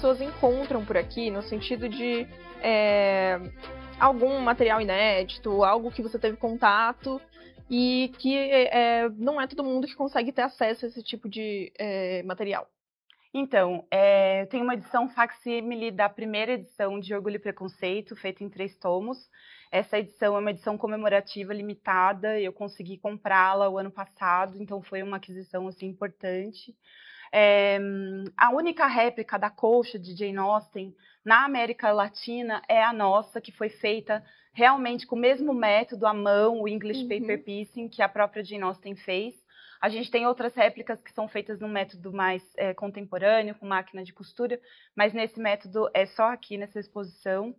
pessoas encontram por aqui, no sentido de algum material inédito, algo que você teve contato e que não é todo mundo que consegue ter acesso a esse tipo de material? Então, eu tenho uma edição facsímile da primeira edição de Orgulho e Preconceito, feita em 3 tomos. Essa edição é uma edição comemorativa limitada, eu consegui comprá-la o ano passado, então foi uma aquisição assim, importante. A única réplica da colcha de Jane Austen na América Latina é a nossa, que foi feita realmente com o mesmo método, à mão, o English Paper Piecing, que a própria Jane Austen fez. A gente tem outras réplicas que são feitas num método mais contemporâneo, com máquina de costura, mas nesse método é só aqui nessa exposição.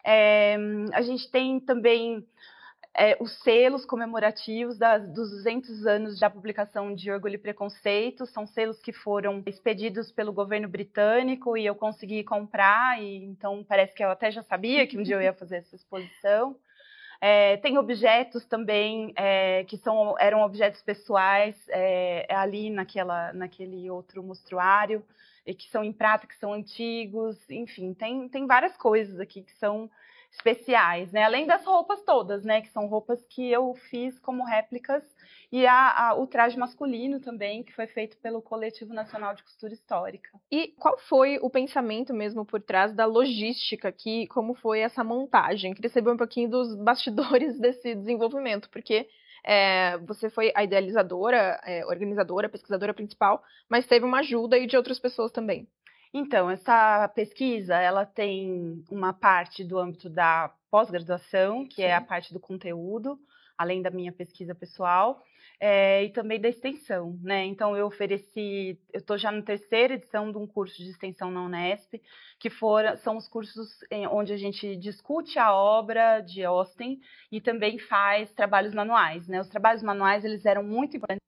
A gente tem também os selos comemorativos dos 200 anos da publicação de Orgulho e Preconceito. São selos que foram expedidos pelo governo britânico e eu consegui comprar, e então parece que eu até já sabia que um dia eu ia fazer essa exposição. Tem objetos também que eram objetos pessoais ali naquele outro mostruário, e que são em prata, que são antigos, enfim, tem várias coisas aqui que são especiais, né? Além das roupas todas, né? Que são roupas que eu fiz como réplicas, e o traje masculino também, que foi feito pelo Coletivo Nacional de Costura Histórica. E qual foi o pensamento mesmo por trás da logística aqui? Como foi essa montagem? Queria saber um pouquinho dos bastidores desse desenvolvimento, porque você foi a idealizadora, organizadora, pesquisadora principal, mas teve uma ajuda aí de outras pessoas também. Então, essa pesquisa, ela tem uma parte do âmbito da pós-graduação, que é a parte do conteúdo, além da minha pesquisa pessoal, e também da extensão, né? Então, eu estou já na 3ª edição de um curso de extensão na Unesp, que são os cursos onde a gente discute a obra de Austen e também faz trabalhos manuais, né? Os trabalhos manuais, eles eram muito importantes.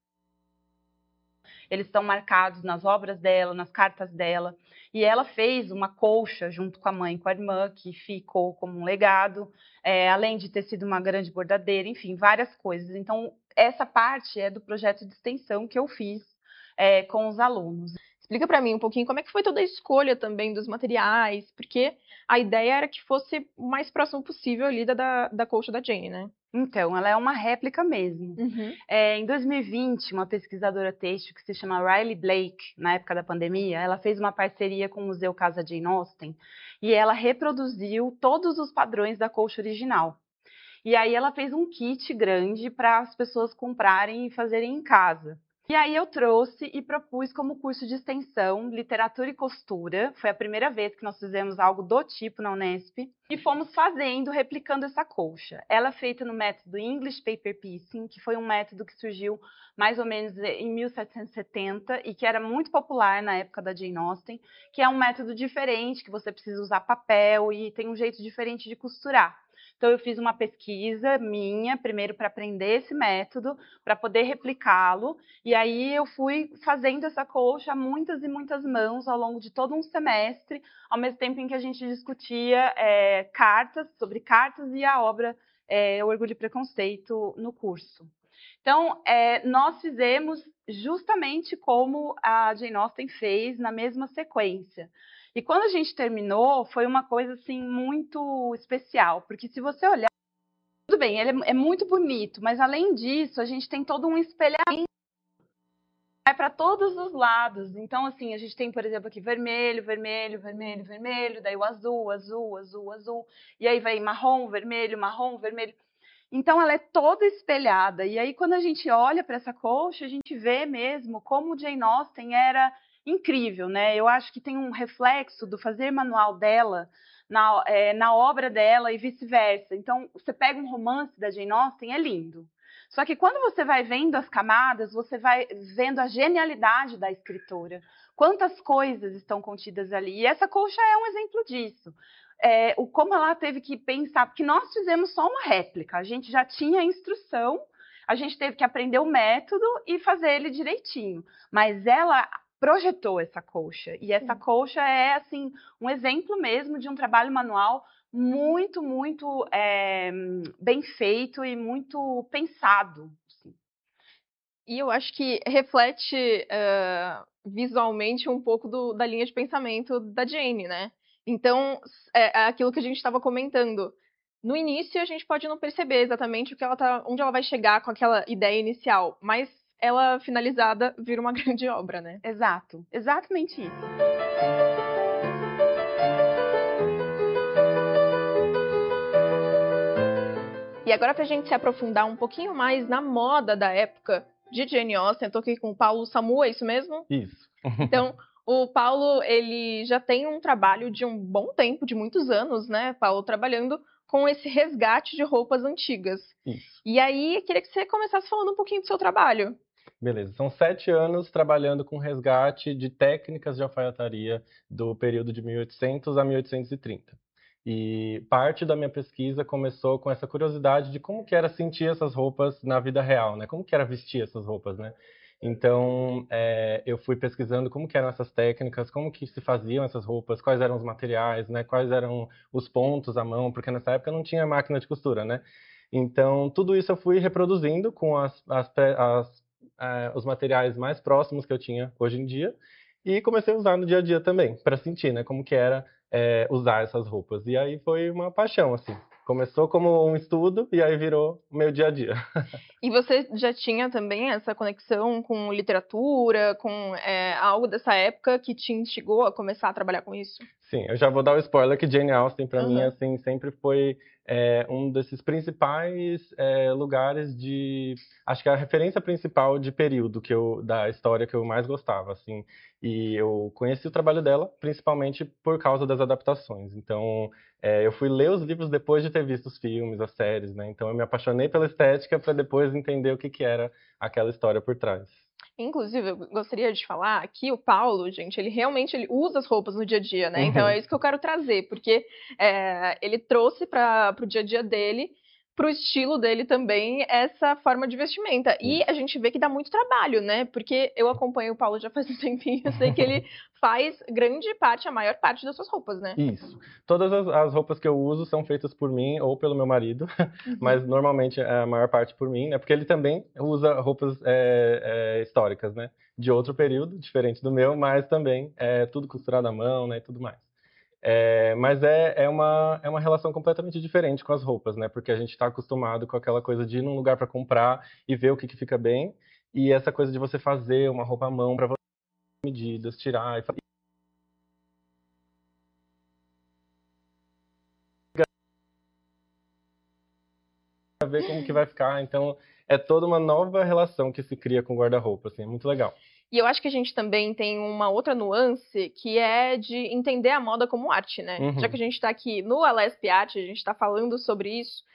Eles estão marcados nas obras dela, nas cartas dela. E ela fez uma colcha junto com a mãe e com a irmã, que ficou como um legado, além de ter sido uma grande bordadeira, enfim, várias coisas. Então, essa parte é do projeto de extensão que eu fiz com os alunos. Explica para mim um pouquinho como é que foi toda a escolha também dos materiais, porque a ideia era que fosse o mais próximo possível ali da colcha da Jane, né? Então, ela é uma réplica mesmo. Em 2020, uma pesquisadora têxtil que se chama Riley Blake, na época da pandemia, ela fez uma parceria com o Museu Casa Jane Austen e ela reproduziu todos os padrões da colcha original. E aí ela fez um kit grande para as pessoas comprarem e fazerem em casa. E aí eu trouxe e propus como curso de extensão Literatura e Costura. Foi a primeira vez que nós fizemos algo do tipo na Unesp. E fomos replicando essa colcha. Ela é feita no método English Paper Piecing, que foi um método que surgiu mais ou menos em 1770 e que era muito popular na época da Jane Austen, que é um método diferente, que você precisa usar papel e tem um jeito diferente de costurar. Então, eu fiz uma pesquisa minha, primeiro para aprender esse método, para poder replicá-lo, e aí eu fui fazendo essa colcha a muitas e muitas mãos ao longo de todo um semestre, ao mesmo tempo em que a gente discutia sobre cartas e a obra Orgulho e Preconceito no curso. Então, nós fizemos justamente como a Jane Austen fez, na mesma sequência. E quando a gente terminou, foi uma coisa assim muito especial, porque se você olhar, tudo bem, ele é muito bonito, mas além disso, a gente tem todo um espelhamento para todos os lados. Então, assim, a gente tem, por exemplo, aqui vermelho, vermelho, vermelho, vermelho, daí o azul, azul, azul, azul, e aí vai marrom, vermelho, marrom, vermelho. Então, ela é toda espelhada. E aí, quando a gente olha para essa colcha, a gente vê mesmo como Jane Austen era incrível, né? Eu acho que tem um reflexo do fazer manual dela na obra dela e vice-versa. Então, você pega um romance da Jane Austen, é lindo. Só que quando você vai vendo as camadas, você vai vendo a genialidade da escritora. Quantas coisas estão contidas ali. E essa colcha é um exemplo disso. Como ela teve que pensar, porque nós fizemos só uma réplica, a gente já tinha a instrução, a gente teve que aprender o método e fazer ele direitinho. Mas ela projetou essa colcha, e essa colcha é assim um exemplo mesmo de um trabalho manual muito, muito bem feito e muito pensado. E eu acho que reflete visualmente um pouco da linha de pensamento da Jane, né? Então, é aquilo que a gente estava comentando. No início, a gente pode não perceber exatamente onde ela vai chegar com aquela ideia inicial, mas ela finalizada vira uma grande obra, né? Exato, exatamente isso. E agora, pra gente se aprofundar um pouquinho mais na moda da época de Jane Austen, eu tô aqui com o Paulo Samu, é isso mesmo? Isso. Então, o Paulo, ele já tem um trabalho de um bom tempo, de muitos anos, né, Paulo, trabalhando com esse resgate de roupas antigas. Isso. E aí, eu queria que você começasse falando um pouquinho do seu trabalho. Beleza. São 7 anos trabalhando com resgate de técnicas de alfaiataria do período de 1800 a 1830. E parte da minha pesquisa começou com essa curiosidade de como que era sentir essas roupas na vida real, né? Como que era vestir essas roupas, né? Então, eu fui pesquisando como que eram essas técnicas, como que se faziam essas roupas, quais eram os materiais, né? Quais eram os pontos à mão, porque nessa época não tinha máquina de costura, né? Então, tudo isso eu fui reproduzindo com os materiais mais próximos que eu tinha hoje em dia e comecei a usar no dia a dia também, para sentir, né, como que era usar essas roupas. E aí foi uma paixão, assim. Começou como um estudo e aí virou meu dia a dia. E você já tinha também essa conexão com literatura, com algo dessa época que te instigou a começar a trabalhar com isso? Sim, eu já vou dar o spoiler que Jane Austen, para mim, Uhum. assim, sempre foi um desses principais lugares de... Acho que é a referência principal de período da história que eu mais gostava, assim. E eu conheci o trabalho dela, principalmente por causa das adaptações. Então, eu fui ler os livros depois de ter visto os filmes, as séries, né? Então, eu me apaixonei pela estética para depois entender o que que era aquela história por trás. Inclusive, eu gostaria de falar que o Paulo, gente, ele realmente usa as roupas no dia a dia, né? Então é isso que eu quero trazer, porque ele trouxe para o dia a dia dele, para o estilo dele também, essa forma de vestimenta. E a gente vê que dá muito trabalho, né? Porque eu acompanho o Paulo já faz um tempinho, eu sei que ele faz grande parte, a maior parte das suas roupas, né? Isso. Todas as roupas que eu uso são feitas por mim ou pelo meu marido, mas normalmente é a maior parte por mim, né? Porque ele também usa roupas históricas, né? De outro período, diferente do meu, mas também é tudo costurado à mão, né? E tudo mais. Mas é uma relação completamente diferente com as roupas, né? Porque a gente está acostumado com aquela coisa de ir num lugar para comprar e ver o que fica bem, e essa coisa de você fazer uma roupa à mão para você medidas, tirar e ver como que vai ficar. Então, é toda uma nova relação que se cria com o guarda-roupa, assim, é muito legal. E eu acho que a gente também tem uma outra nuance, que é de entender a moda como arte, né? Uhum. Já que a gente está aqui no Alesp Art, a gente está falando sobre isso,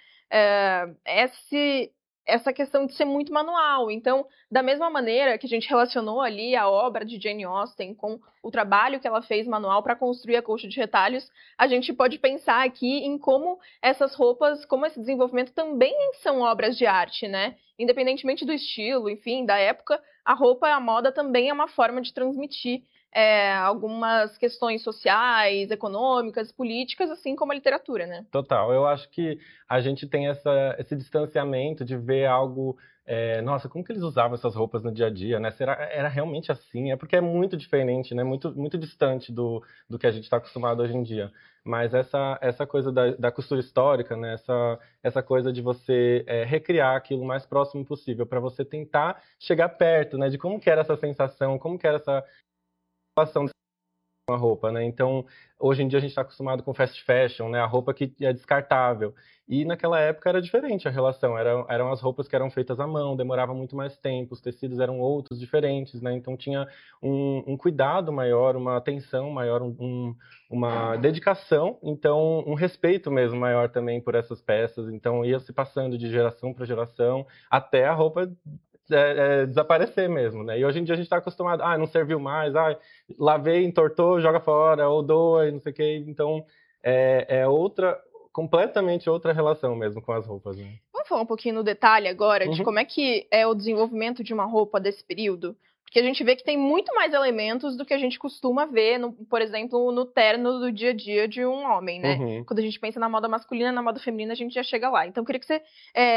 essa questão de ser muito manual. Então, da mesma maneira que a gente relacionou ali a obra de Jane Austen com o trabalho que ela fez manual para construir a colcha de retalhos, a gente pode pensar aqui em como essas roupas, como esse desenvolvimento também são obras de arte, né? Independentemente do estilo, enfim, da época, a roupa, a moda também é uma forma de transmitir algumas questões sociais, econômicas, políticas, assim como a literatura, né? Total. Eu acho que a gente tem esse distanciamento de ver algo. Nossa, como que eles usavam essas roupas no dia a dia, né? Era realmente assim? É porque é muito diferente, né? Muito, muito distante do que a gente está acostumado hoje em dia. Mas essa coisa da costura histórica, né? Essa coisa de você recriar aquilo o mais próximo possível, para você tentar chegar perto, né? De como que era essa sensação, como que era essa relação com a roupa, né? Então, hoje em dia a gente está acostumado com fast fashion, né? A roupa que é descartável. E naquela época era diferente a relação. Eram as roupas que eram feitas à mão, demorava muito mais tempo, os tecidos eram outros, diferentes, né? Então tinha um cuidado maior, uma atenção maior, uma dedicação, então um respeito mesmo maior também por essas peças. Então ia se passando de geração para geração até a roupa desaparecer mesmo, né? E hoje em dia a gente está acostumado, não serviu mais, lavei, entortou, joga fora, ou doa, e não sei o quê. Então, completamente outra relação mesmo com as roupas, né? Vamos falar um pouquinho no detalhe agora de como é que é o desenvolvimento de uma roupa desse período? Porque a gente vê que tem muito mais elementos do que a gente costuma ver, por exemplo, no terno do dia a dia de um homem, né? Quando a gente pensa na moda masculina, na moda feminina, a gente já chega lá. Então, eu queria que você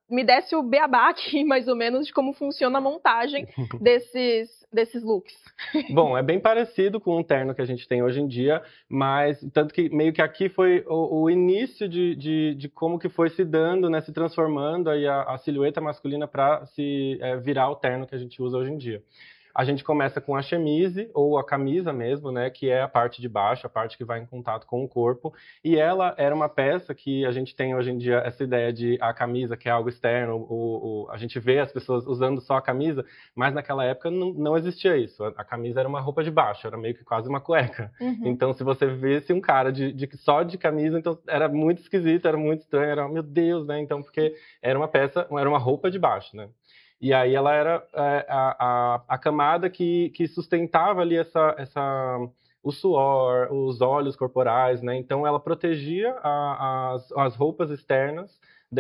me desse o beabá aqui, mais ou menos, de como funciona a montagem desses looks. Bom, é bem parecido com o terno que a gente tem hoje em dia, mas tanto que meio que aqui foi o início de como que foi se dando, né, se transformando aí a silhueta masculina para se virar o terno que a gente usa hoje em dia. A gente começa com a chemise, ou a camisa mesmo, né, que é a parte de baixo, a parte que vai em contato com o corpo. E ela era uma peça que a gente tem hoje em dia essa ideia de a camisa, que é algo externo, a gente vê as pessoas usando só a camisa, mas naquela época não existia isso. A camisa era uma roupa de baixo, era meio que quase uma cueca. Uhum. Então, se você visse um cara só de camisa, então era muito esquisito, era muito estranho, era, meu Deus, né? Então, porque era uma peça, era uma roupa de baixo, né? E aí ela era a camada que sustentava ali o suor, os óleos corporais, né? Então ela protegia as roupas externas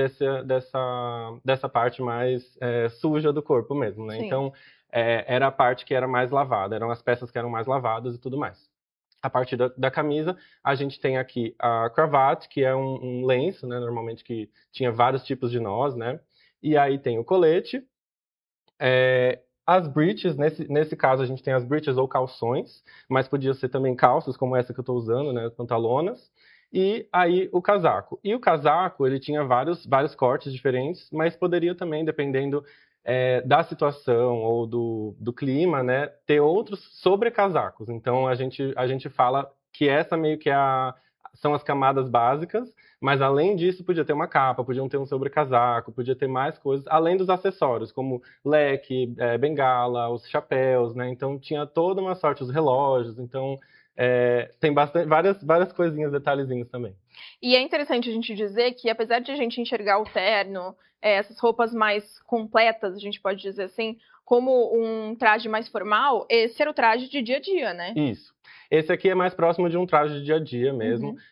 dessa parte mais suja do corpo mesmo, né? Sim. Então era a parte que era mais lavada, eram as peças que eram mais lavadas e tudo mais. A partir da camisa, a gente tem aqui a cravate, que é um lenço, né? Normalmente que tinha vários tipos de nós, né? E aí tem o colete. As breeches, nesse caso a gente tem as breeches ou calções, mas podia ser também calças, como essa que eu estou usando, né, pantalonas. E aí o casaco. E o casaco, ele tinha vários cortes diferentes, mas poderia também, dependendo da situação ou do clima, né, ter outros sobrecasacos. Então a gente fala que essa meio que são as camadas básicas, mas além disso podia ter uma capa, podiam ter um sobrecasaco, podia ter mais coisas, além dos acessórios, como leque, bengala, os chapéus, né? Então tinha toda uma sorte, os relógios, então tem várias coisinhas, detalhezinhos também. E é interessante a gente dizer que, apesar de a gente enxergar o terno, essas roupas mais completas, a gente pode dizer assim, como um traje mais formal, esse era o traje de dia a dia, né? Isso. Esse aqui é mais próximo de um traje de dia a dia mesmo. Uhum.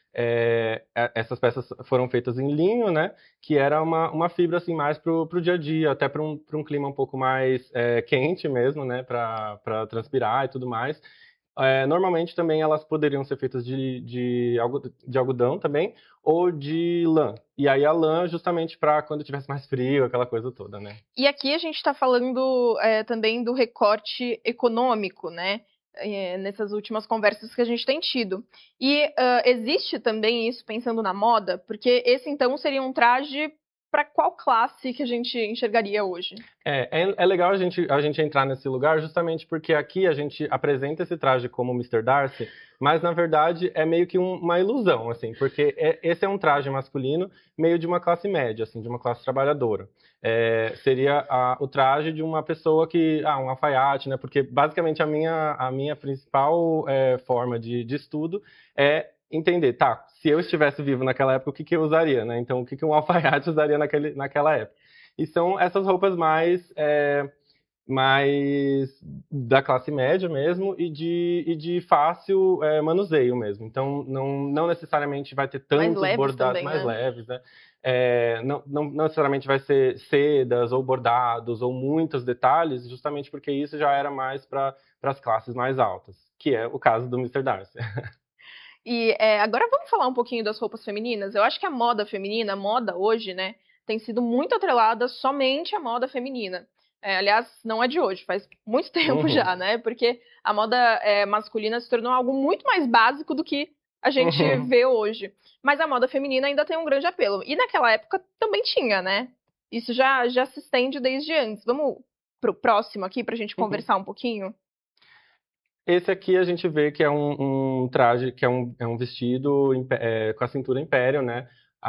Essas peças foram feitas em linho, né? Que era uma fibra assim mais pro dia a dia, até para um clima um pouco mais quente mesmo, né? Para transpirar e tudo mais. Normalmente também elas poderiam ser feitas de algodão também, ou de lã. E aí a lã justamente para quando tivesse mais frio, aquela coisa toda, né? E aqui a gente está falando também do recorte econômico, né? Nessas últimas conversas que a gente tem tido. E existe também isso pensando na moda, porque esse então seria um traje para qual classe que a gente enxergaria hoje? É legal a gente entrar nesse lugar justamente porque aqui a gente apresenta esse traje como Mr. Darcy, mas na verdade é meio que uma ilusão, assim, porque esse é um traje masculino meio de uma classe média, assim, de uma classe trabalhadora. Seria o traje de uma pessoa um alfaiate, né? Porque basicamente a minha principal forma de estudo é entender, tá, se eu estivesse vivo naquela época, o que eu usaria, né? Então, o que um alfaiate usaria naquela época? E são essas roupas mais da classe média mesmo e de fácil manuseio mesmo. Então, não necessariamente vai ter tantos bordados também, mais né? leves, né? Não necessariamente vai ser sedas ou bordados ou muitos detalhes, justamente porque isso já era mais para as classes mais altas, que é o caso do Mr. Darcy. E agora vamos falar um pouquinho das roupas femininas. Eu acho que a moda feminina, a moda hoje, né, tem sido muito atrelada somente à moda feminina. Aliás, não é de hoje, faz muito tempo já, né? Porque a moda masculina se tornou algo muito mais básico do que a gente vê hoje. Mas a moda feminina ainda tem um grande apelo. E naquela época também tinha, né? Isso já se estende desde antes. Vamos pro próximo aqui pra gente conversar um pouquinho? Esse aqui a gente vê que é um traje, que é um vestido com a cintura império, né?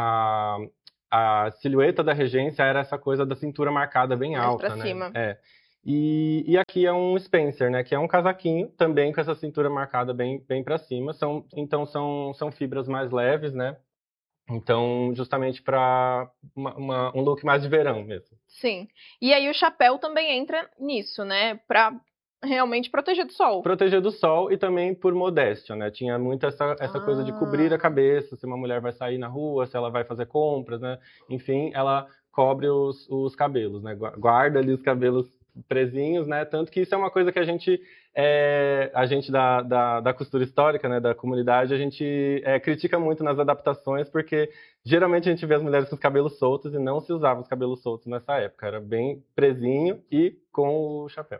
A silhueta da regência era essa coisa da cintura marcada bem Mais alta, pra né? cima. E aqui é um Spencer, né? Que é um casaquinho também com essa cintura marcada bem para cima. Então são fibras mais leves, né? Então, justamente para um look mais de verão mesmo. Sim. E aí o chapéu também entra nisso, né? Pra realmente proteger do sol. Proteger do sol e também por modéstia, né? Tinha muito essa coisa de cobrir a cabeça, se uma mulher vai sair na rua, se ela vai fazer compras, né? Enfim, ela cobre os cabelos, né? Guarda ali os cabelos presinhos, né? Tanto que isso é uma coisa que a gente a gente da costura histórica, né, da comunidade, a gente critica muito nas adaptações, porque geralmente a gente vê as mulheres com os cabelos soltos e não se usava os cabelos soltos nessa época. Era bem presinho e com o chapéu.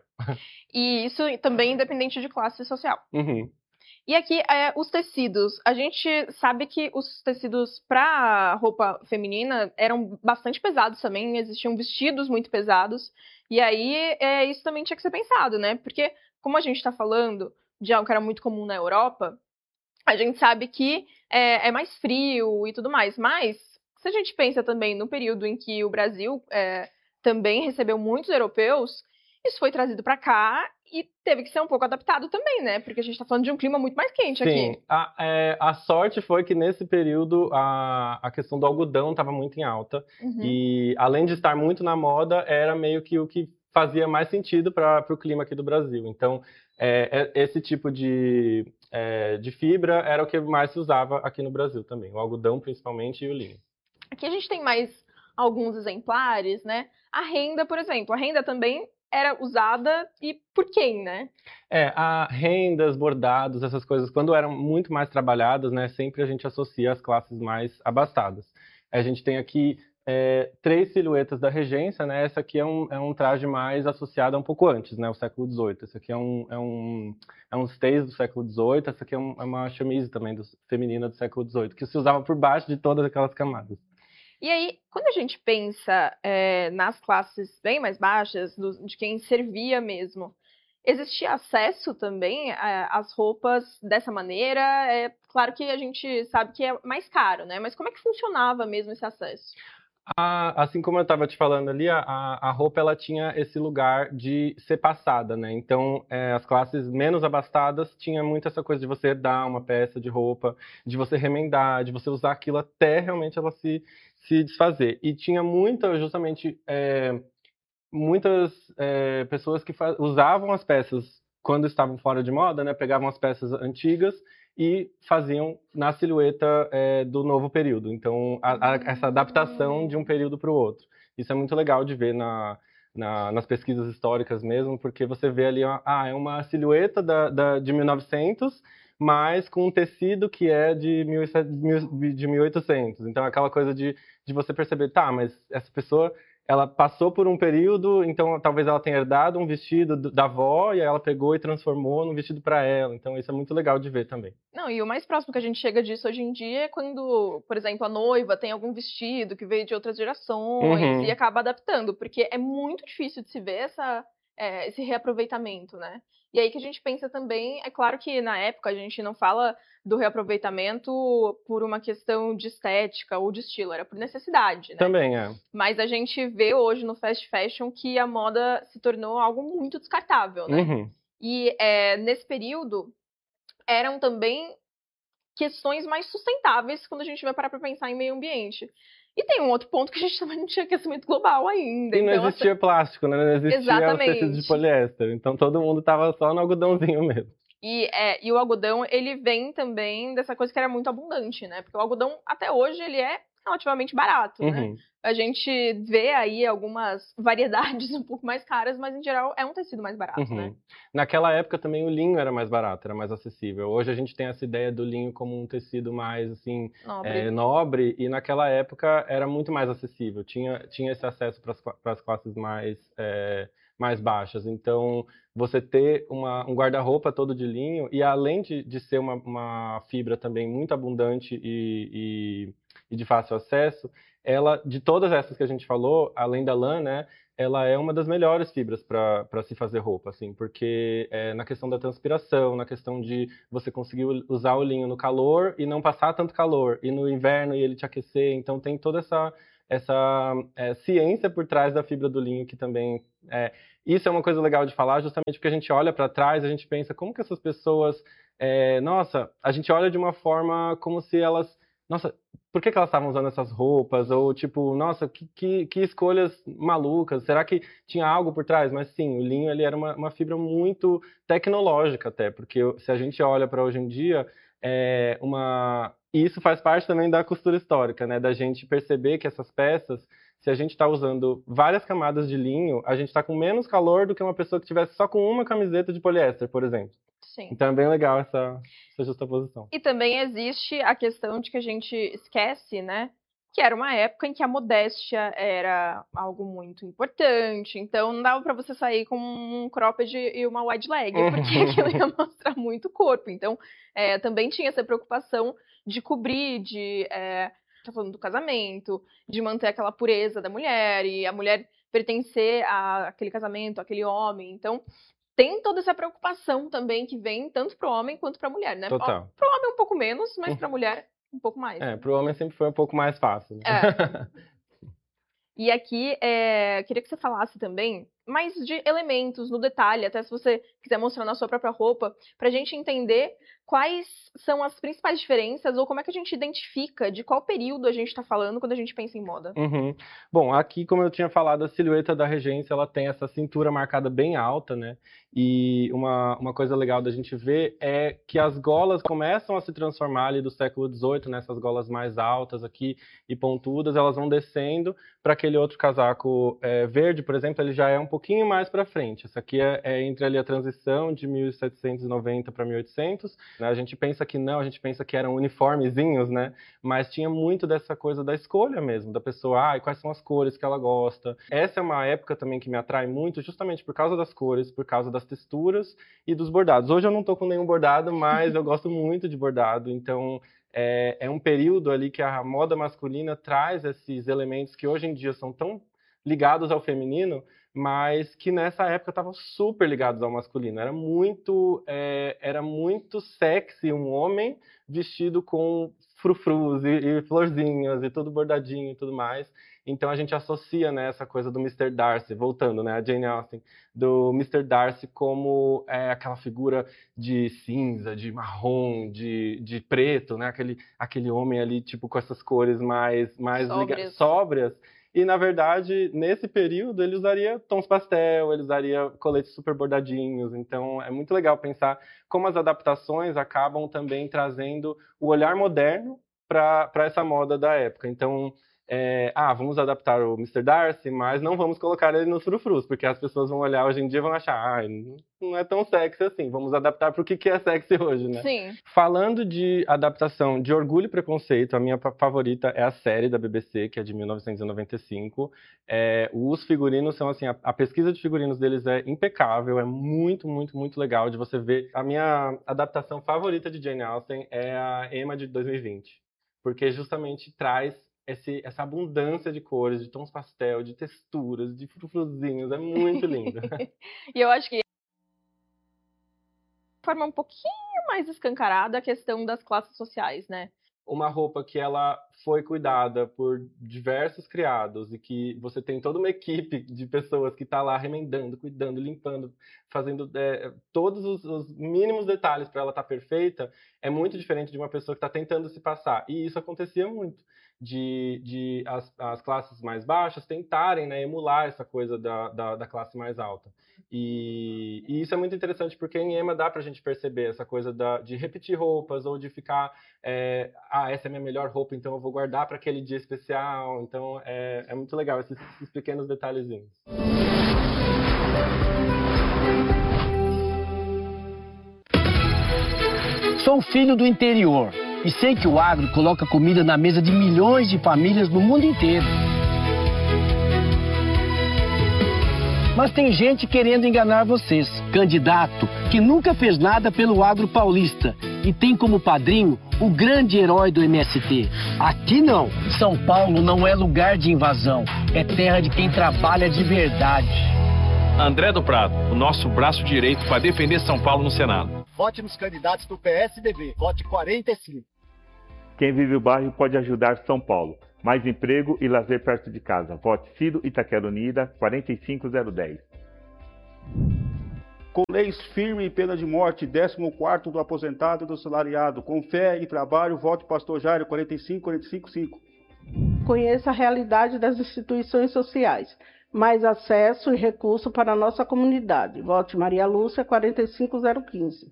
E isso também independente de classe social. Uhum. E aqui, os tecidos. A gente sabe que os tecidos para roupa feminina eram bastante pesados também, existiam vestidos muito pesados. E aí, isso também tinha que ser pensado, né? Porque, como a gente está falando de algo que era muito comum na Europa, a gente sabe que é mais frio e tudo mais. Mas, se a gente pensa também no período em que o Brasil também recebeu muitos europeus, isso foi trazido para cá e teve que ser um pouco adaptado também, né? Porque a gente está falando de um clima muito mais quente aqui. Sim, a sorte foi que nesse período a questão do algodão estava muito em alta. Uhum. E além de estar muito na moda, era meio que o que fazia mais sentido para o clima aqui do Brasil. Então, esse tipo de fibra era o que mais se usava aqui no Brasil também. O algodão, principalmente, e o linho. Aqui a gente tem mais alguns exemplares, né? A renda, por exemplo. A renda também era usada e por quem, né? Rendas, bordados, essas coisas, quando eram muito mais trabalhadas, né, sempre a gente associa às classes mais abastadas. A gente tem aqui 3 silhuetas da regência, né? Essa aqui é um traje mais associado a um pouco antes, né? O século XVIII. Esse aqui é um stays do século XVIII. Essa aqui é uma chemise também feminina do século XVIII, que se usava por baixo de todas aquelas camadas. E aí, quando a gente pensa nas classes bem mais baixas, de quem servia mesmo, existia acesso também às roupas dessa maneira? É claro que a gente sabe que é mais caro, né? Mas como é que funcionava mesmo esse acesso? Assim como eu estava te falando ali, a roupa ela tinha esse lugar de ser passada, né? Então, as classes menos abastadas tinha muito essa coisa de você dar uma peça de roupa, de você remendar, de você usar aquilo até realmente ela se desfazer. E tinha justamente, muitas pessoas que usavam as peças quando estavam fora de moda, né? Pegavam as peças antigas e faziam na silhueta do novo período. Então, essa adaptação de um período para o outro. Isso é muito legal de ver nas pesquisas históricas mesmo, porque você vê ali, é uma silhueta de 1900, mas com um tecido que é de 1800. Então, aquela coisa de você perceber, tá, mas essa pessoa ela passou por um período, então talvez ela tenha herdado um vestido da avó e aí ela pegou e transformou num vestido para ela. Então isso é muito legal de ver também. Não, e o mais próximo que a gente chega disso hoje em dia é quando, por exemplo, a noiva tem algum vestido que veio de outras gerações e acaba adaptando, porque é muito difícil de se ver esse reaproveitamento, né? E aí que a gente pensa também, é claro que na época a gente não fala do reaproveitamento por uma questão de estética ou de estilo, era por necessidade, né? Também é. Mas a gente vê hoje no fast fashion que a moda se tornou algo muito descartável, né? Uhum. E nesse período eram também questões mais sustentáveis quando a gente vai parar para pensar em meio ambiente. E tem um outro ponto que a gente também não tinha aquecimento global ainda. E não existia plástico, né? Não existia os tecidos de poliéster. Então todo mundo estava só no algodãozinho mesmo. E o algodão, ele vem também dessa coisa que era muito abundante, né? Porque o algodão, até hoje, ele é relativamente barato, né? A gente vê aí algumas variedades um pouco mais caras, mas em geral é um tecido mais barato, né? Naquela época também o linho era mais barato, era mais acessível. Hoje a gente tem essa ideia do linho como um tecido mais, assim, nobre, e naquela época era muito mais acessível. Tinha esse acesso para as classes mais baixas. Então, você ter um guarda-roupa todo de linho, e além de ser uma fibra também muito abundante e de fácil acesso, ela, de todas essas que a gente falou, além da lã, né, ela é uma das melhores fibras para se fazer roupa, assim, porque na questão da transpiração, na questão de você conseguir usar o linho no calor e não passar tanto calor, e no inverno e ele te aquecer, então tem toda essa ciência por trás da fibra do linho que também isso é uma coisa legal de falar, justamente porque a gente olha para trás, a gente pensa como que essas pessoas, nossa, a gente olha de uma forma como se elas nossa, por que elas estavam usando essas roupas? Ou tipo, nossa, que escolhas malucas, será que tinha algo por trás? Mas sim, o linho ele era uma fibra muito tecnológica até, porque se a gente olha para hoje em dia, e isso faz parte também da costura histórica, né? Da gente perceber que essas peças, se a gente está usando várias camadas de linho, a gente está com menos calor do que uma pessoa que tivesse só com uma camiseta de poliéster, por exemplo. Sim. Então é bem legal essa justaposição. E também existe a questão de que a gente esquece, né? Que era uma época em que a modéstia era algo muito importante. Então não dava para você sair com um cropped e uma wide leg, porque aquilo ia mostrar muito corpo. Então também tinha essa preocupação de cobrir, tá falando do casamento, de manter aquela pureza da mulher e a mulher pertencer àquele casamento, àquele homem. Então tem toda essa preocupação também que vem tanto para o homem quanto para a mulher, né? Total. Para o homem um pouco menos, mas para a mulher um pouco mais. Para o homem sempre foi um pouco mais fácil. Né? E aqui, queria que você falasse também mais de elementos, no detalhe, até se você quiser mostrar na sua própria roupa, para a gente entender quais são as principais diferenças ou como é que a gente identifica de qual período a gente está falando quando a gente pensa em moda. Bom, aqui, como eu tinha falado, a silhueta da Regência, ela tem essa cintura marcada bem alta, né? E uma coisa legal da gente ver é que as golas começam a se transformar ali do século XVIII, nessas golas mais altas aqui e pontudas, elas vão descendo para aquele outro casaco verde, por exemplo, ele já é um pouquinho mais para frente. Essa aqui é entre ali a transição de 1790 para 1800. A gente pensa que não, a gente pensa que eram uniformezinhos, né? Mas tinha muito dessa coisa da escolha mesmo, da pessoa, quais são as cores que ela gosta. Essa é uma época também que me atrai muito, justamente por causa das cores, por causa das texturas e dos bordados. Hoje eu não tô com nenhum bordado, mas eu gosto muito de bordado, então é um período ali que a moda masculina traz esses elementos que hoje em dia são tão ligados ao feminino, mas que nessa época estavam super ligados ao masculino. Era muito sexy um homem vestido com frufrus e florzinhas e tudo bordadinho e tudo mais. Então a gente associa, né, essa coisa do Mr. Darcy, voltando, né, a Jane Austen, do Mr. Darcy como aquela figura de cinza, de marrom, de preto, né, aquele homem ali tipo com essas cores mais sóbrias. E, na verdade, nesse período, ele usaria tons pastel, ele usaria coletes super bordadinhos. Então, é muito legal pensar como as adaptações acabam também trazendo o olhar moderno para essa moda da época. Então, vamos adaptar o Mr. Darcy, mas não vamos colocar ele nos frufrus, porque as pessoas vão olhar hoje em dia e vão achar, não é tão sexy assim, vamos adaptar para o que é sexy hoje, né? Sim. Falando de adaptação de Orgulho e Preconceito, a minha favorita é a série da BBC, que é de 1995. Os figurinos são assim, a pesquisa de figurinos deles é impecável, é muito, muito, muito legal de você ver. A minha adaptação favorita de Jane Austen é a Emma de 2020, porque justamente traz essa abundância de cores, de tons pastel, de texturas, de frufruzinhos, é muito lindo. E eu acho que de forma um pouquinho mais escancarada a questão das classes sociais, né? Uma roupa que ela foi cuidada por diversos criados e que você tem toda uma equipe de pessoas que está lá remendando, cuidando, limpando, fazendo todos os mínimos detalhes para ela estar perfeita, é muito diferente de uma pessoa que está tentando se passar. E isso acontecia muito, de as classes mais baixas tentarem, né, emular essa coisa da classe mais alta. E isso é muito interessante porque em Emma dá pra gente perceber essa coisa de repetir roupas ou de ficar essa é a minha melhor roupa, então eu vou guardar para aquele dia especial. Então é muito legal esses pequenos detalhezinhos. Sou filho do interior e sei que o agro coloca comida na mesa de milhões de famílias no mundo inteiro. Mas tem gente querendo enganar vocês. Candidato que nunca fez nada pelo agro paulista e tem como padrinho o grande herói do MST. Aqui não. São Paulo não é lugar de invasão. É terra de quem trabalha de verdade. André do Prado, o nosso braço direito para defender São Paulo no Senado. Vote nos candidatos do PSDB. Vote 45. Quem vive o bairro pode ajudar São Paulo. Mais emprego e lazer perto de casa. Vote Cido Itaquera Unida 45010. Com leis firmes e pena de morte, 14º do aposentado e do salariado. Com fé e trabalho, vote Pastor Jairo, 455. Conheça a realidade das instituições sociais. Mais acesso e recurso para a nossa comunidade. Vote Maria Lúcia, 45015.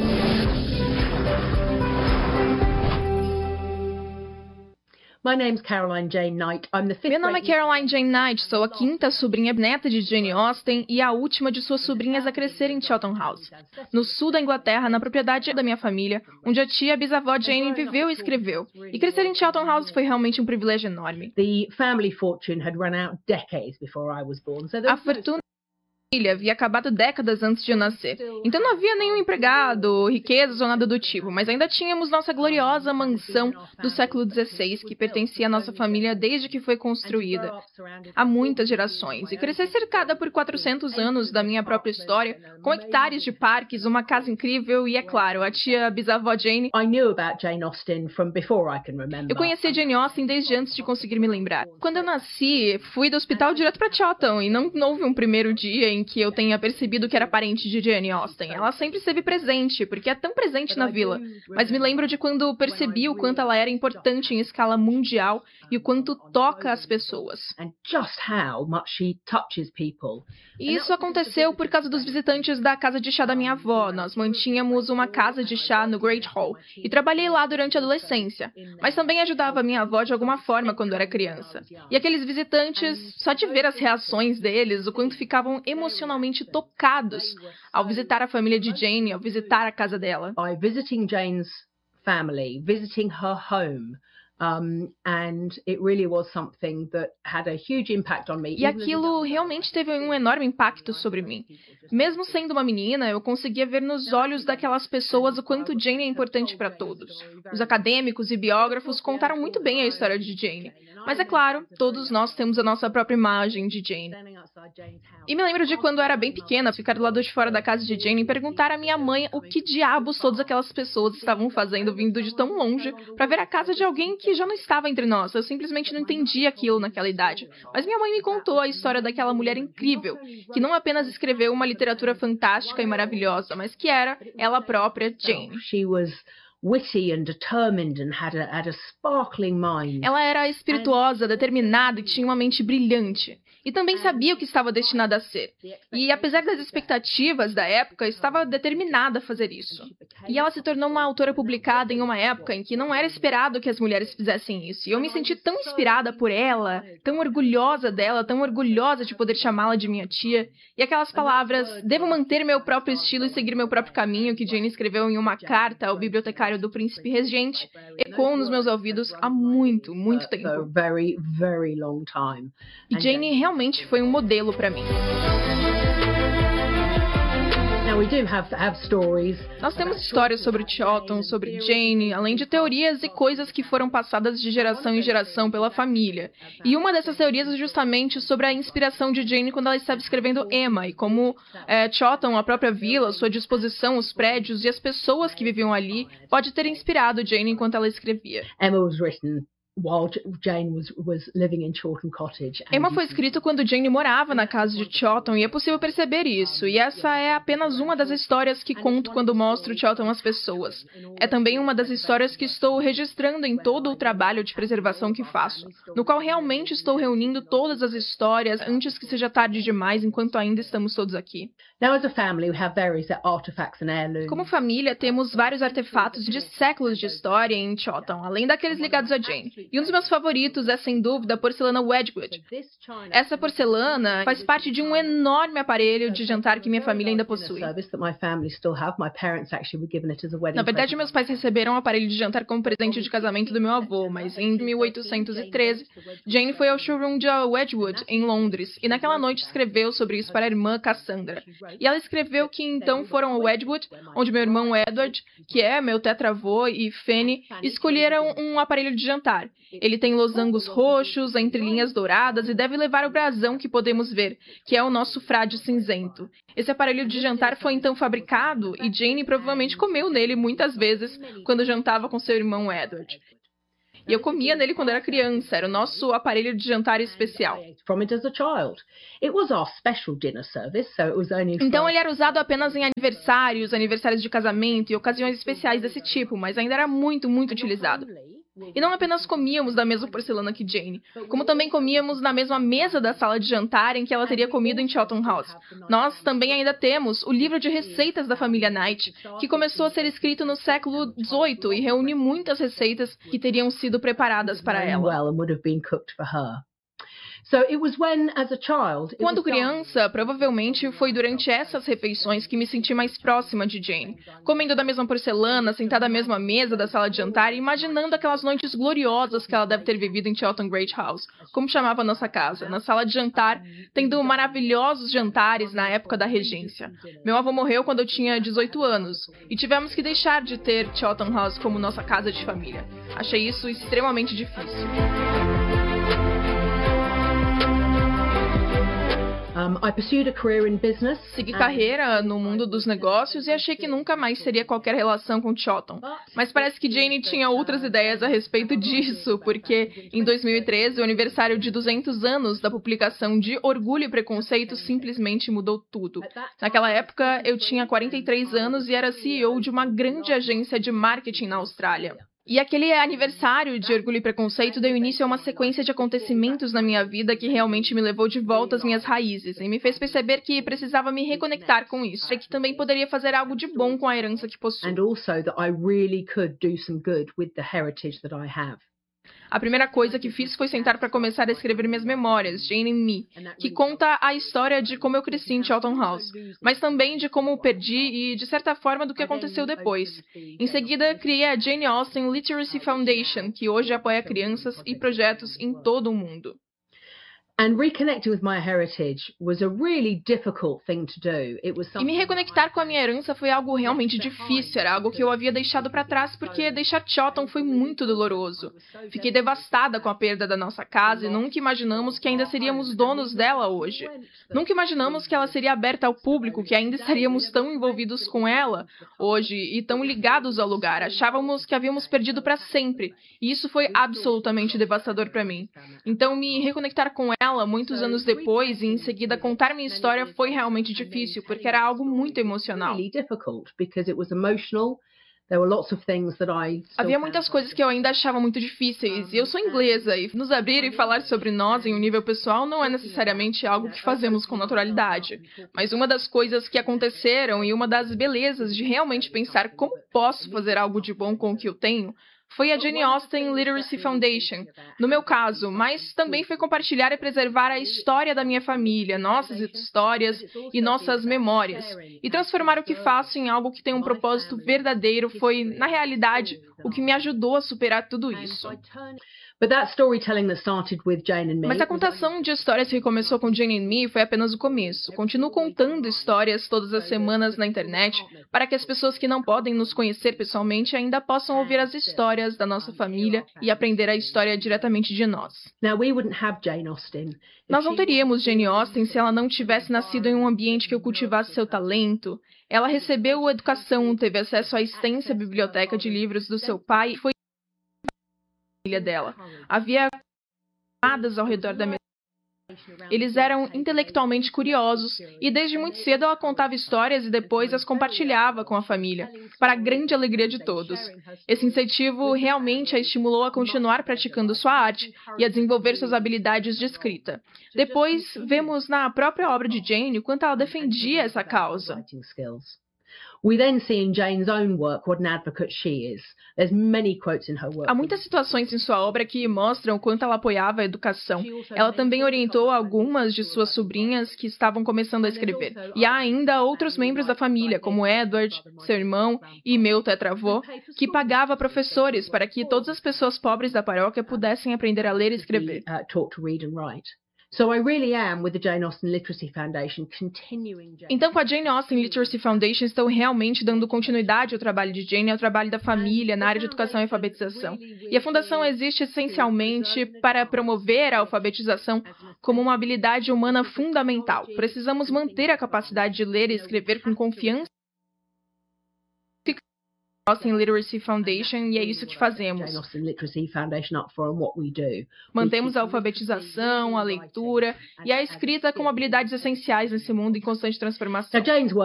Meu nome é Caroline Jane Knight, sou a quinta sobrinha neta de Jane Austen e a última de suas sobrinhas a crescer em Charlton House, no sul da Inglaterra, na propriedade da minha família, onde a tia bisavó Jane viveu e escreveu. E crescer em Charlton House foi realmente um privilégio enorme. A fortuna havia acabado décadas antes de eu nascer. Então não havia nenhum empregado, riquezas ou nada do tipo, mas ainda tínhamos nossa gloriosa mansão do século XVI, que pertencia à nossa família desde que foi construída há muitas gerações. E crescer cercada por 400 anos da minha própria história, com hectares de parques, uma casa incrível e, é claro, a tia bisavó Jane. Eu conhecia Jane Austen desde antes de conseguir me lembrar. Quando eu nasci, fui do hospital direto para Chawton e não houve um primeiro dia em que eu tenha percebido que era parente de Jane Austen. Ela sempre esteve presente, porque é tão presente na vila. Mas me lembro de quando percebi o quanto ela era importante em escala mundial e o quanto toca as pessoas. E isso aconteceu por causa dos visitantes da casa de chá da minha avó. Nós mantínhamos uma casa de chá no Great Hall e trabalhei lá durante a adolescência, mas também ajudava a minha avó de alguma forma quando era criança. E aqueles visitantes, só de ver as reações deles, o quanto ficavam emocionalmente tocados ao visitar a família de Jane, ao visitar a casa dela. By visiting Jane's family, visiting her home, and it really was something that had a huge impact on me. E aquilo realmente teve um enorme impacto sobre mim. Mesmo sendo uma menina, eu conseguia ver nos olhos daquelas pessoas o quanto Jane é importante para todos. Os acadêmicos e biógrafos contaram muito bem a história de Jane. Mas é claro, todos nós temos a nossa própria imagem de Jane. E me lembro de quando eu era bem pequena, ficar do lado de fora da casa de Jane e perguntar à minha mãe o que diabos todas aquelas pessoas estavam fazendo vindo de tão longe para ver a casa de alguém que já não estava entre nós. Eu simplesmente não entendia aquilo naquela idade. Mas minha mãe me contou a história daquela mulher incrível, que não apenas escreveu uma literatura fantástica e maravilhosa, mas que era ela própria, Jane. Witty and determined and had a sparkling mind. Ela era espirituosa, determinada e tinha uma mente brilhante. E também sabia o que estava destinada a ser. E apesar das expectativas da época, estava determinada a fazer isso. E ela se tornou uma autora publicada em uma época em que não era esperado que as mulheres fizessem isso. E eu me senti tão inspirada por ela, tão orgulhosa dela, tão orgulhosa de poder chamá-la de minha tia. E aquelas palavras, devo manter meu próprio estilo e seguir meu próprio caminho, que Jane escreveu em uma carta ao bibliotecário do príncipe regente, ecoam nos meus ouvidos há muito, muito tempo. E Jane realmente foi um modelo para mim. Nós temos histórias sobre Chawton, sobre Jane, além de teorias e coisas que foram passadas de geração em geração pela família. E uma dessas teorias é justamente sobre a inspiração de Jane quando ela estava escrevendo Emma, e como Chawton, a própria vila, sua disposição, os prédios e as pessoas que viviam ali, pode ter inspirado Jane enquanto ela escrevia. Emma was written while Jane was living in Chawton Cottage. Emma foi escrito quando Jane morava na casa de Chawton, e é possível perceber isso. E essa é apenas uma das histórias que conto quando mostro Chawton às pessoas. É também uma das histórias que estou registrando em todo o trabalho de preservação que faço, no qual realmente estou reunindo todas as histórias antes que seja tarde demais, enquanto ainda estamos todos aqui. Como família, temos vários artefatos de séculos de história em Chawton, além daqueles ligados a Jane. E um dos meus favoritos é, sem dúvida, a porcelana Wedgwood. Essa porcelana faz parte de um enorme aparelho de jantar que minha família ainda possui. Na verdade, meus pais receberam um aparelho de jantar como presente de casamento do meu avô, mas em 1813, Jane foi ao showroom de Wedgwood, em Londres, e naquela noite escreveu sobre isso para a irmã Cassandra. E ela escreveu que então foram ao Wedgwood, onde meu irmão Edward, que é meu tetravô, e Fanny, escolheram um aparelho de jantar. Ele tem losangos roxos, entrelinhas douradas e deve levar o brasão que podemos ver, que é o nosso frade cinzento. Esse aparelho de jantar foi então fabricado e Jane provavelmente comeu nele muitas vezes quando jantava com seu irmão Edward. E eu comia nele quando era criança, era o nosso aparelho de jantar especial. Então ele era usado apenas em aniversários de casamento e ocasiões especiais desse tipo, mas ainda era muito, muito utilizado. E não apenas comíamos da mesma porcelana que Jane, como também comíamos na mesma mesa da sala de jantar em que ela teria comido em Charlton House. Nós também ainda temos o livro de receitas da família Knight, que começou a ser escrito no século XVIII e reúne muitas receitas que teriam sido preparadas para ela. Quando criança, provavelmente foi durante essas refeições que me senti mais próxima de Jane, comendo da mesma porcelana, sentada à mesma mesa da sala de jantar e imaginando aquelas noites gloriosas que ela deve ter vivido em Charlton Great House, como chamava a nossa casa, na sala de jantar, tendo maravilhosos jantares na época da regência. Meu avô morreu quando eu tinha 18 anos e tivemos que deixar de ter Charlton House como nossa casa de família. Achei isso extremamente difícil. Segui carreira no mundo dos negócios e achei que nunca mais seria qualquer relação com Charlton. Mas parece que Jane tinha outras ideias a respeito disso, porque em 2013, o aniversário de 200 anos da publicação de Orgulho e Preconceito simplesmente mudou tudo. Naquela época, eu tinha 43 anos e era CEO de uma grande agência de marketing na Austrália. E aquele aniversário de Orgulho e Preconceito deu início a uma sequência de acontecimentos na minha vida que realmente me levou de volta às minhas raízes e me fez perceber que precisava me reconectar com isso e que também poderia fazer algo de bom com a herança que possuo. A primeira coisa que fiz foi sentar para começar a escrever minhas memórias, Jane and Me, que conta a história de como eu cresci em Charlton House, mas também de como perdi e, de certa forma, do que aconteceu depois. Em seguida, criei a Jane Austen Literacy Foundation, que hoje apoia crianças e projetos em todo o mundo. E me reconectar com a minha herança foi algo realmente difícil, era algo que eu havia deixado para trás porque deixar Charlton foi muito doloroso. Fiquei devastada com a perda da nossa casa e nunca imaginamos que ainda seríamos donos dela hoje. Nunca imaginamos que ela seria aberta ao público, que ainda estaríamos tão envolvidos com ela hoje e tão ligados ao lugar. Achávamos que havíamos perdido para sempre e isso foi absolutamente devastador para mim. Então me reconectar com ela muitos anos depois e em seguida contar minha história foi realmente difícil, porque era algo muito emocional. Havia muitas coisas que eu ainda achava muito difíceis, e eu sou inglesa, e nos abrir e falar sobre nós em um nível pessoal não é necessariamente algo que fazemos com naturalidade. Mas uma das coisas que aconteceram e uma das belezas de realmente pensar como posso fazer algo de bom com o que eu tenho, foi a Jane Austen Literacy Foundation, no meu caso, mas também foi compartilhar e preservar a história da minha família, nossas histórias e nossas memórias. E transformar o que faço em algo que tem um propósito verdadeiro foi, na realidade, o que me ajudou a superar tudo isso. Mas a contação de histórias que começou com Jane and Me foi apenas o começo. Continuo contando histórias todas as semanas na internet para que as pessoas que não podem nos conhecer pessoalmente ainda possam ouvir as histórias da nossa família e aprender a história diretamente de nós. Nós não teríamos Jane Austen se ela não tivesse nascido em um ambiente que eu cultivasse seu talento. Ela recebeu educação, teve acesso à extensa biblioteca de livros do seu pai e foi família dela. Havia camadas ao redor da mesa. Eles eram intelectualmente curiosos e desde muito cedo ela contava histórias e depois as compartilhava com a família, para a grande alegria de todos. Esse incentivo realmente a estimulou a continuar praticando sua arte e a desenvolver suas habilidades de escrita. Depois, vemos na própria obra de Jane o quanto ela defendia essa causa. Há muitas situações em sua obra que mostram o quanto ela apoiava a educação. Ela também orientou algumas de suas sobrinhas que estavam começando a escrever. E há ainda outros membros da família, como Edward, seu irmão e meu tetravô, que pagava professores para que todas as pessoas pobres da paróquia pudessem aprender a ler e escrever. Então, com a Jane Austen Literacy Foundation, estou realmente dando continuidade ao trabalho de Jane e ao trabalho da família na área de educação e alfabetização. E a fundação existe essencialmente para promover a alfabetização como uma habilidade humana fundamental. Precisamos manter a capacidade de ler e escrever com confiança Austen Literacy Foundation, e é isso que fazemos. Mantemos a alfabetização, a leitura e a escrita como habilidades essenciais nesse mundo em constante transformação.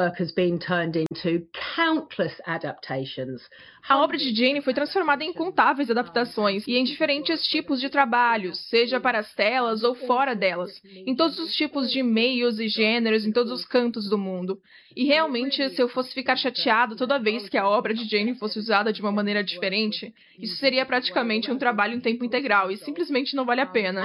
A obra de Jane foi transformada em incontáveis adaptações e em diferentes tipos de trabalhos, seja para as telas ou fora delas, em todos os tipos de meios e gêneros, em todos os cantos do mundo. E realmente, se eu fosse ficar chateado toda vez que a obra de Jane fosse usada de uma maneira diferente, isso seria praticamente um trabalho em tempo integral e simplesmente não vale a pena.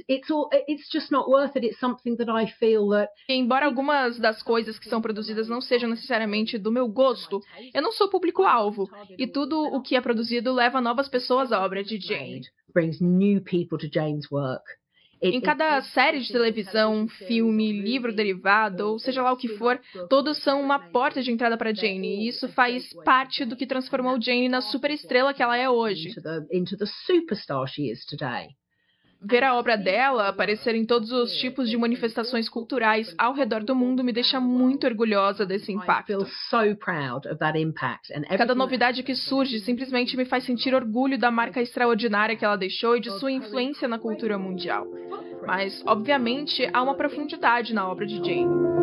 E embora algumas das coisas que são produzidas não sejam necessariamente do meu gosto, eu não sou público-alvo, e tudo o que é produzido leva novas pessoas à obra de Jane. Em cada série de televisão, filme, livro derivado, ou seja lá o que for, todos são uma porta de entrada para Jane, e isso faz parte do que transformou Jane na superestrela que ela é hoje. Ver a obra dela aparecer em todos os tipos de manifestações culturais ao redor do mundo me deixa muito orgulhosa desse impacto. Cada novidade que surge simplesmente me faz sentir orgulho da marca extraordinária que ela deixou e de sua influência na cultura mundial. Mas, obviamente, há uma profundidade na obra de Jane.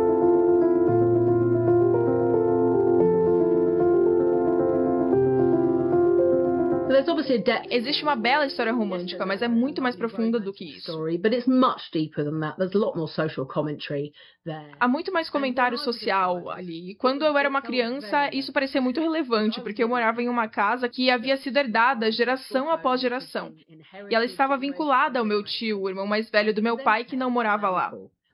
Existe uma bela história romântica, mas é muito mais profunda do que isso. Há muito mais comentário social ali. E quando eu era uma criança, isso parecia muito relevante, porque eu morava em uma casa que havia sido herdada geração após geração. E ela estava vinculada ao meu tio, o irmão mais velho do meu pai, que não morava lá.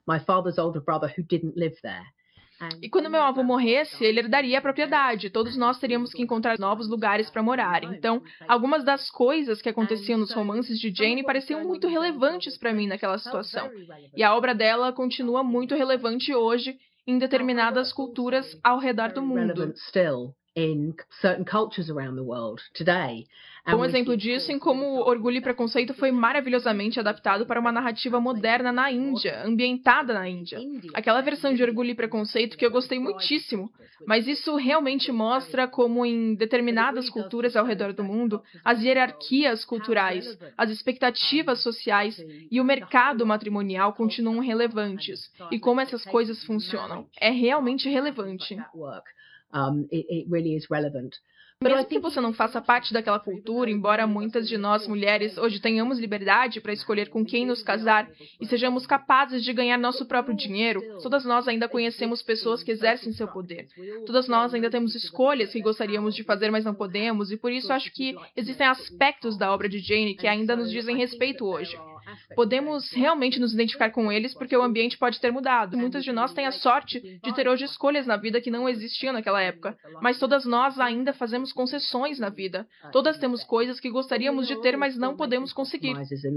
E quando meu avô morresse, ele herdaria a propriedade. Todos nós teríamos que encontrar novos lugares para morar. Então, algumas das coisas que aconteciam nos romances de Jane pareciam muito relevantes para mim naquela situação. E a obra dela continua muito relevante hoje em determinadas culturas ao redor do mundo. Um exemplo disso em como Orgulho e Preconceito foi maravilhosamente adaptado para uma narrativa moderna na Índia, ambientada na Índia. Aquela versão de Orgulho e Preconceito que eu gostei muitíssimo, mas isso realmente mostra como em determinadas culturas ao redor do mundo, as hierarquias culturais, as expectativas sociais e o mercado matrimonial continuam relevantes, e como essas coisas funcionam. É realmente relevante. Mesmo que você não faça parte daquela cultura, embora muitas de nós mulheres hoje tenhamos liberdade para escolher com quem nos casar e sejamos capazes de ganhar nosso próprio dinheiro, todas nós ainda conhecemos pessoas que exercem seu poder. Todas nós ainda temos escolhas que gostaríamos de fazer, mas não podemos, e por isso acho que existem aspectos da obra de Jane que ainda nos dizem respeito hoje. Podemos realmente nos identificar com eles porque o ambiente pode ter mudado. Muitas de nós têm a sorte de ter hoje escolhas na vida que não existiam naquela época, mas todas nós ainda fazemos concessões na vida. Todas temos coisas que gostaríamos de ter, mas não podemos conseguir.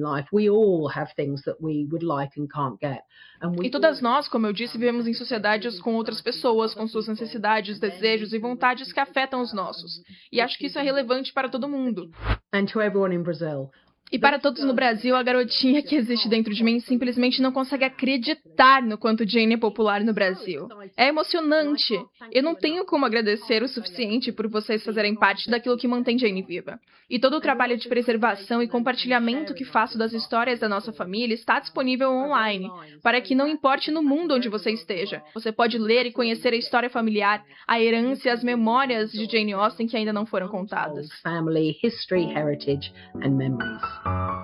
E todas nós, como eu disse, vivemos em sociedades com outras pessoas, com suas necessidades, desejos e vontades que afetam os nossos. E acho que isso é relevante para todo mundo. E para todos no Brasil, a garotinha que existe dentro de mim simplesmente não consegue acreditar no quanto Jane é popular no Brasil. É emocionante. Eu não tenho como agradecer o suficiente por vocês fazerem parte daquilo que mantém Jane viva. E todo o trabalho de preservação e compartilhamento que faço das histórias da nossa família está disponível online, para que não importe no mundo onde você esteja. Você pode ler e conhecer a história familiar, a herança e as memórias de Jane Austen que ainda não foram contadas.